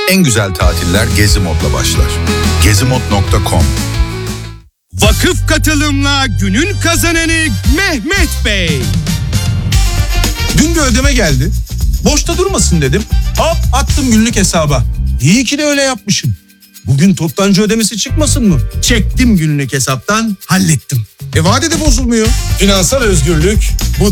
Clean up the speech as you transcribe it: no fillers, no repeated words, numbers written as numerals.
En güzel tatiller Gezi Mod'la başlar. Gezimod.com. Vakıf katılımla günün kazananı Mehmet Bey. Dün bir ödeme geldi. Boşta durmasın dedim. Hop attım günlük hesaba. İyi ki de öyle yapmışım. Bugün toptancı ödemesi çıkmasın mı? Çektim günlük hesaptan, hallettim. Vade de bozulmuyor. Finansal özgürlük bu